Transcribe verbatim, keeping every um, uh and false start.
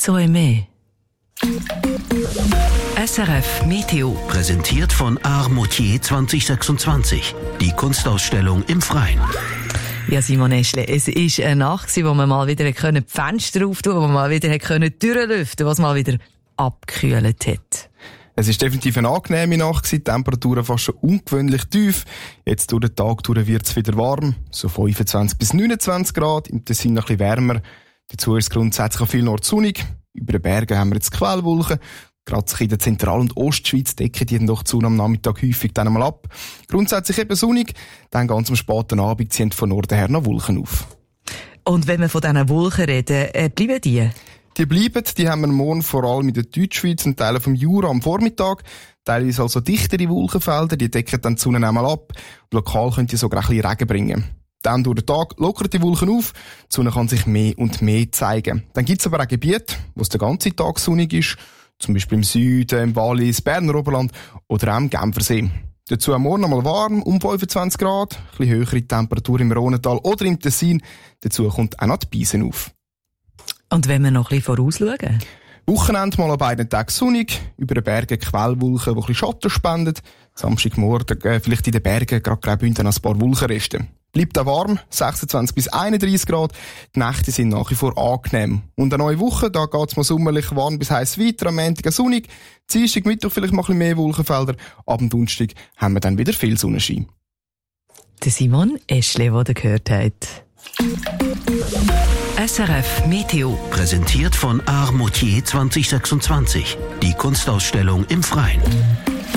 so aimé. S R F Meteo. Präsentiert von Art Moutier zwanzig sechsundzwanzig. Die Kunstausstellung im Freien. Ja, Simon Eschle, es war eine Nacht, wo man mal wieder die Fenster auftun konnte, wo man mal wieder die Türen lüften konnte, was mal wieder abgekühlt hat. Es war definitiv eine angenehme Nacht, die Temperaturen fast schon ungewöhnlich tief. Jetzt durch den Tag wird es wieder warm, so fünfundzwanzig bis neunundzwanzig Grad, im Tessin noch ein bisschen wärmer. Dazu ist es grundsätzlich an vielen Orten sonnig. Über den Bergen haben wir jetzt Quellwolken. Gerade in der Zentral- und Ostschweiz decken die dann doch zu am Nachmittag häufig dann einmal ab. Grundsätzlich eben sonnig, dann ganz am späten Abend ziehen von Norden her noch Wolken auf. Und wenn wir von diesen Wolken reden, äh, bleiben die? Die bleiben, die haben wir morgen vor allem in der Deutschschweiz und Teilen vom Jura am Vormittag. Teilweise also dichtere Wolkenfelder, die decken dann die Sonne einmal ab. Und lokal können die sogar ein bisschen Regen bringen. Dann durch den Tag lockern die Wolken auf, die Sonne kann sich mehr und mehr zeigen. Dann gibt es aber auch Gebiete, wo es den ganzen Tag sonnig ist, zum Beispiel im Süden, im Wallis, Berner Oberland oder auch im Genfersee. Dazu am Morgen einmal warm, um fünfundzwanzig Grad, ein bisschen höhere Temperatur im Rhontal oder im Tessin. Dazu kommt auch noch die Beisen auf. Und wenn wir noch ein bisschen vorausschauen? Wochenende mal an beiden Tagen sonnig, über den Bergen Quellwolken, die ein bisschen Schatten spenden. Samstagmorgen äh, vielleicht in den Bergen gerade Graubünden ein paar Wolkenreste. Bleibt auch warm, sechsundzwanzig bis einunddreißig Grad. Die Nächte sind nach wie vor angenehm. Und eine neue Woche, da geht es mal sommerlich warm bis heiß weiter, am Montag sonnig. Dienstag, Mittwoch vielleicht mal ein bisschen mehr Wolkenfelder. Ab dem Donnerstag haben wir dann wieder viel Sonnenschein. Der Simon Eschle, den ihr gehört habt. S R F Meteo. Präsentiert von Art Moutier zwanzig sechsundzwanzig. Die Kunstausstellung im Freien.